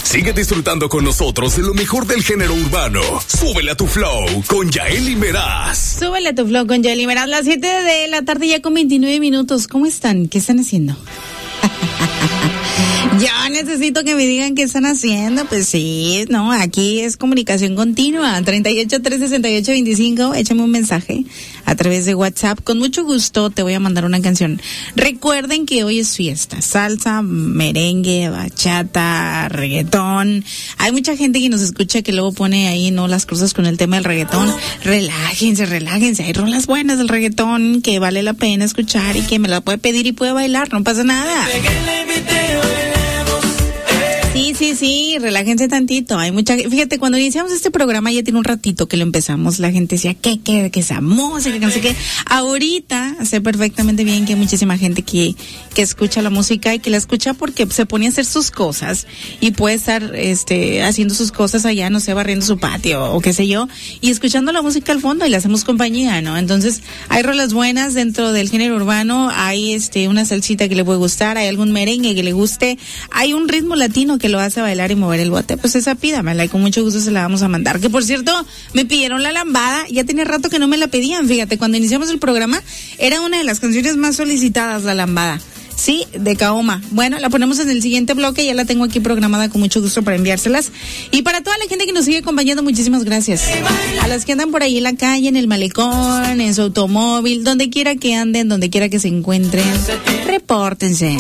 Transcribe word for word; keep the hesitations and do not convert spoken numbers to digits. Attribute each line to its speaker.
Speaker 1: Sigue disfrutando con nosotros de lo mejor del género urbano. Súbele a tu flow con Yaeli Meraz.
Speaker 2: Súbele a tu flow con Yaeli Meraz. Las siete de la tarde ya con veintinueve minutos. ¿Cómo están? ¿Qué están haciendo? Yo necesito que me digan qué están haciendo. Pues sí, no, aquí es comunicación continua. treinta y ocho, tres sesenta y ocho, veinticinco. Échame un mensaje a través de WhatsApp. Con mucho gusto te voy a mandar una canción. Recuerden que hoy es fiesta. Salsa, merengue, bachata, reggaetón. Hay mucha gente que nos escucha que luego pone ahí, ¿no?, las cosas con el tema del reggaetón. Relájense, relájense. Hay rolas buenas del reggaetón que vale la pena escuchar y que me la puede pedir y puede bailar. No pasa nada. Sí, sí, sí, relájense tantito. Hay mucha, fíjate, cuando iniciamos este programa ya tiene un ratito que lo empezamos, la gente decía, ¿qué, qué, qué esa música, que no sé qué? Ahorita sé perfectamente bien que hay muchísima gente que, que escucha la música y que la escucha porque se pone a hacer sus cosas y puede estar, este, haciendo sus cosas allá, no sé, barriendo su patio o qué sé yo, y escuchando la música al fondo y le hacemos compañía, ¿no? Entonces, hay rolas buenas dentro del género urbano, hay, este, una salsita que le puede gustar, hay algún merengue que le guste, hay un ritmo latino que lo hace bailar y mover el bote, pues esa pídamela y con mucho gusto se la vamos a mandar. Que por cierto, me pidieron la lambada, ya tenía rato que no me la pedían, fíjate, cuando iniciamos el programa era una de las canciones más solicitadas, la lambada. Sí, de Kaoma. Bueno, la ponemos en el siguiente bloque, ya la tengo aquí programada con mucho gusto para enviárselas. Y para toda la gente que nos sigue acompañando, muchísimas gracias. A las que andan por ahí en la calle, en el malecón, en su automóvil, donde quiera que anden, donde quiera que se encuentren, repórtense.